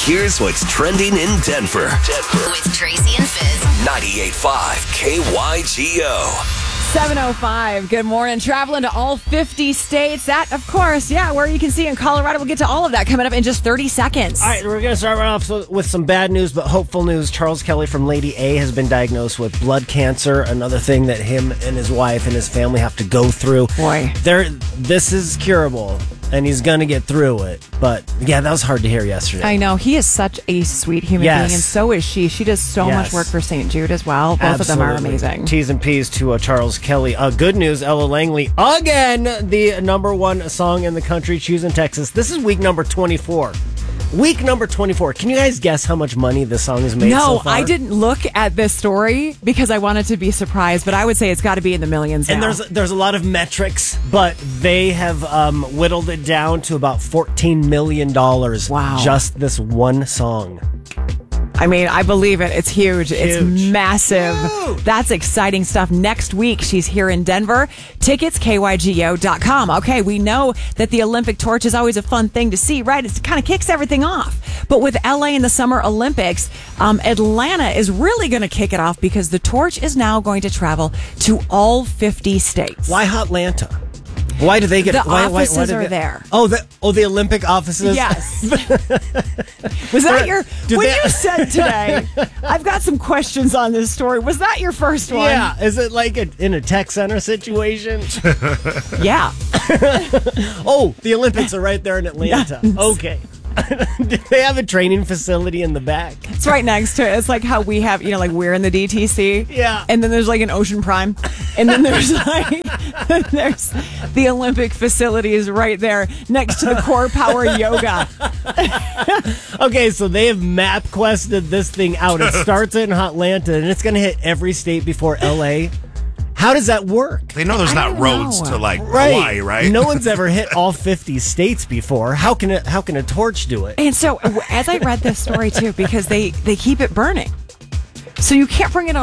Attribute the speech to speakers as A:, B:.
A: Here's what's trending in Denver.
B: With Tracy and Fizz.
A: 98.5 KYGO.
C: 7:05. Good morning. Traveling to all 50 states. That, of course, where you can see in Colorado. We'll get to all of that coming up in just 30 seconds.
D: All right, we're going to start right off with some bad news, but hopeful news. Charles Kelly from Lady A has been diagnosed with blood cancer, another thing that him and his wife and his family have to go through.
C: Boy.
D: This is curable, and he's going to get through it. But, yeah, that was hard to hear yesterday.
C: I know. He is such a sweet human being, and so is she. She does so much work for St. Jude as well. Both of them are amazing.
D: T's and P's to Charles Kelly. Good news, Ella Langley, again, the number one song in the country, Choosing Texas. This is week number 24. Week number 24. Can you guys guess how much money this song has made so far?
C: I didn't look at this story because I wanted to be surprised, but I would say it's got to be in the millions now.
D: And there's a lot of metrics, but they have whittled it down to about $14 million.
C: Wow. Just
D: this one song.
C: I mean, I believe it. It's huge. It's massive.
D: Huge.
C: That's exciting stuff. Next week, she's here in Denver. Tickets, KYGO.com. Okay, we know that the Olympic torch is always a fun thing to see, right? It kind of kicks everything off. But with LA in the Summer Olympics, Atlanta is really going to kick it off because the torch is now going to travel to all 50 states.
D: Why Hotlanta? Why do they get
C: the offices are there?
D: Oh, the Olympic offices.
C: Yes. Was that you said today? I've got some questions on this story. Was that your first one?
D: Yeah. Is it like in a tech center situation?
C: Yeah.
D: Oh, the Olympics are right there in Atlanta. Yes. Okay. Do they have a training facility in the back?
C: It's right next to it. It's like how we have, like we're in the DTC.
D: Yeah.
C: And then there's like an Ocean Prime. And then there's there's the Olympic facilities right there next to the Core Power Yoga.
D: Okay, so they have map quested this thing out. It starts in Atlanta and it's going to hit every state before LA. How does that work?
E: They know there's not roads to Hawaii, right?
D: No one's ever hit all 50 states before. How can a torch do it?
C: And so as I read this story too, because they keep it burning. So you can't bring it